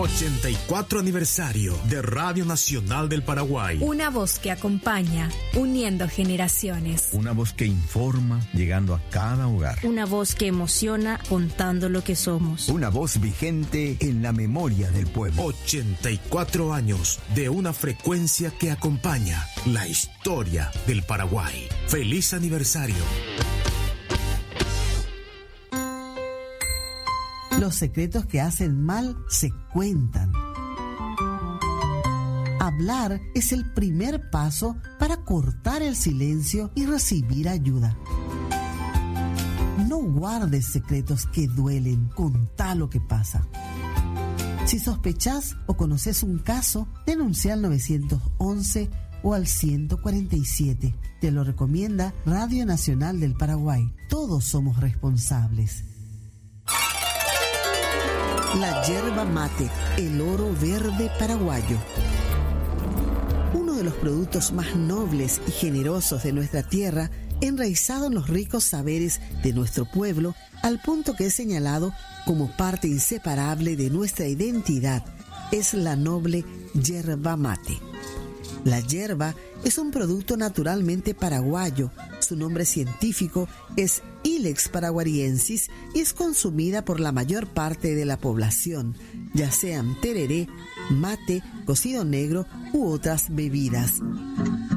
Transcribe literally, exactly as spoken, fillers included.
ochenta y cuatro aniversario de Radio Nacional del Paraguay. Una voz que acompaña, uniendo generaciones. Una voz que informa, llegando a cada hogar. Una voz que emociona, contando lo que somos. Una voz vigente en la memoria del pueblo. ochenta y cuatro años de una frecuencia que acompaña la historia del Paraguay. ¡Feliz aniversario! Los secretos que hacen mal se cuentan. Hablar es el primer paso para cortar el silencio y recibir ayuda. No guardes secretos que duelen, contá lo que pasa. Si sospechás o conoces un caso, denuncia al nueve once o al ciento cuarenta y siete. Te lo recomienda Radio Nacional del Paraguay. Todos somos responsables. La yerba mate, el oro verde paraguayo. Uno de los productos más nobles y generosos de nuestra tierra, enraizado en los ricos saberes de nuestro pueblo, al punto que es señalado como parte inseparable de nuestra identidad, es la noble yerba mate. La yerba es un producto naturalmente paraguayo. Su nombre científico es Ilex paraguariensis y es consumida por la mayor parte de la población, ya sean tereré, mate, cocido negro u otras bebidas.